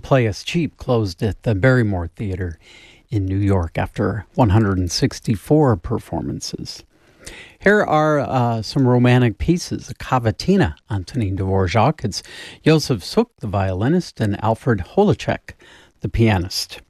Play Us Cheap closed at the Barrymore Theatre in New York after 164 performances. Here are some romantic pieces, a cavatina, Antonin Dvorak. It's Josef Suk, the violinist, and Alfred Holicek, the pianist.